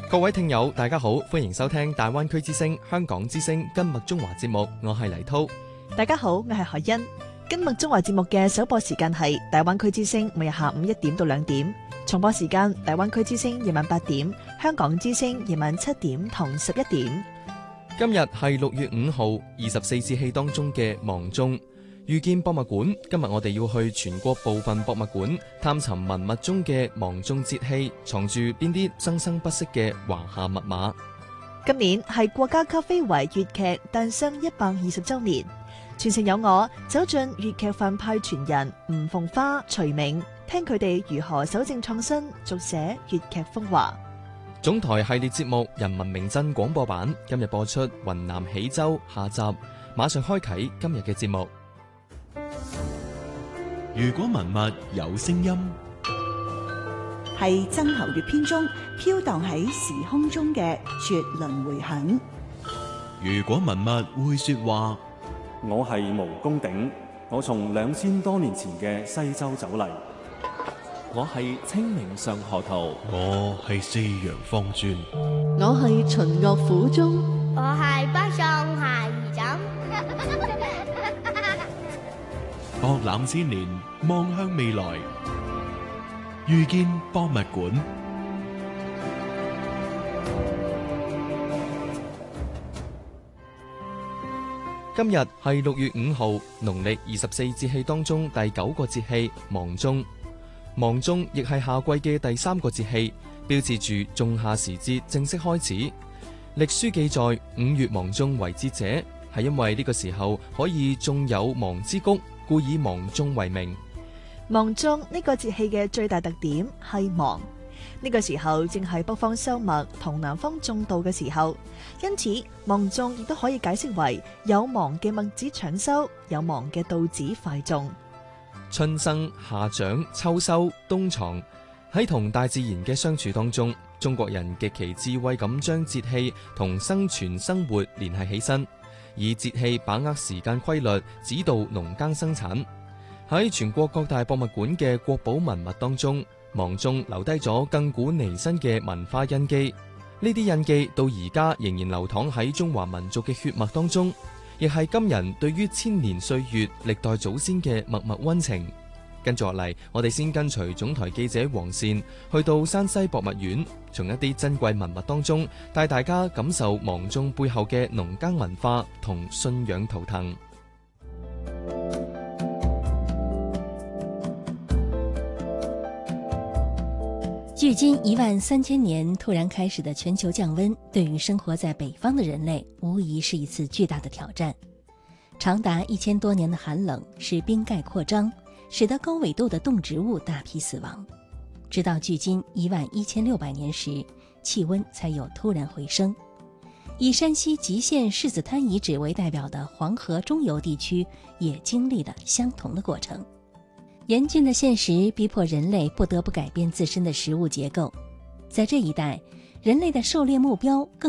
各位聽友大家好，歡迎收聽大灣區之聲香港之聲今麥中華節目，我係黎濤。 大家好，我係海欣。今麥中華節目嘅首播時間係大灣區之聲每日下午1點到2點，重播時間大灣區之聲夜晚8點，香港之聲夜晚7點同11點。 今日係6月5號，24節氣當中嘅芒種。遇見博物館，今日我哋要去全國部分博物館探尋文物中嘅芒種節氣藏住邊啲生生不息嘅華夏密碼。 今年係國家級非遺粵劇誕生120週年，全城有我走進粵劇範派傳人吳鳳花、徐銘，聽佢哋如何守正創新，續寫粵劇風華。 總台系列節目《人民名鎮》廣播版今日播出雲南喜洲下集，馬上開啟今日嘅節目。 如果文物有聲音， 係曾侯乙編中飄蕩喺時空中嘅絕倫迴響。 如果文物會說話， 我係毛公鼎，我從2000多年前嘅西周走嚟。 我係清明上河圖， 我係四陽方尊， 我係秦樂府中， 我係北上下二枕。 博覽千年，望向未來，遇見博物館。 今日係6月5號，農曆24節氣當中第9個節氣芒種。芒種亦係夏季嘅第3個節氣，標誌住仲夏時節正式開始。歷書記載，5月芒種為節者，係因為呢個時候可以種有芒之谷，故以芒種為名。 芒種呢個節氣嘅最大特點係芒，呢個時候正係北方收麥同南方種稻嘅時候，因此芒種亦都可以解釋為有芒嘅麥子搶收，有芒嘅稻子快種。 春生、夏長、秋收、冬藏，喺同大自然嘅相處當中，中國人極其智慧咁將節氣同生存生活聯繫起身，以節氣把握時間規律，指導農耕生產。喺全國各大博物館嘅國寶文物當中，芒種留低咗亘古彌新嘅文化印記。呢啲印記到而家仍然流淌喺中華民族嘅血脈當中，亦係今人對於千年歲月歷代祖先嘅默默溫情。跟住落嚟，我哋先跟隨總台記者黃善去到山西博物院，從一啲珍貴文物當中帶大家感受芒種背後嘅農耕文化同信仰圖騰。 距今13000年突然開始的全球降溫，對於生活在北方的人類無疑是一次巨大的挑戰。長達1000多年的寒冷使冰蓋擴張，使得高緯度的動植物大批死亡。直到距今11600年時，氣溫才有突然回升。以山西極縣柿子灘遺址為代表的黃河中游地區也經歷了相同的過程。嚴峻的現實逼迫人類不得不改變自身的食物結構。在這一代，人類的狩獵目標更